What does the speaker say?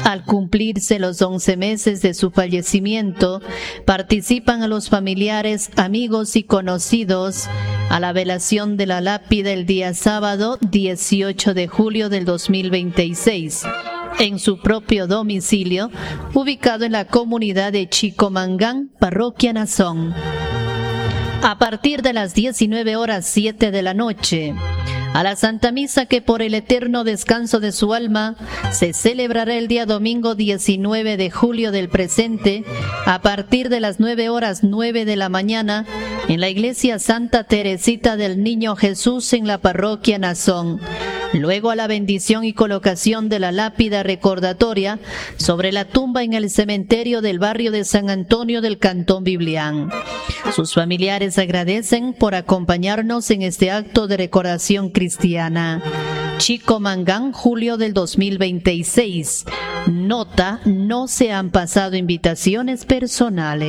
Al cumplirse los 11 meses de su fallecimiento, participan a los familiares, amigos y conocidos a la velación de la lápida el día sábado 18 de julio del 2026 en su propio domicilio, ubicado en la comunidad de Chicomangán, parroquia Nazón. A partir de las 19:07 de la noche, a la Santa Misa que por el eterno descanso de su alma se celebrará el día domingo 19 de julio del presente, a partir de las 9:09 de la mañana, en la iglesia Santa Teresita del Niño Jesús en la parroquia Nazón. Luego a la bendición y colocación de la lápida recordatoria sobre la tumba en el cementerio del barrio de San Antonio del Cantón Biblián. Sus familiares agradecen por acompañarnos en este acto de recordación cristiana. Chicomangán, julio del 2026. Nota: no se han pasado invitaciones personales.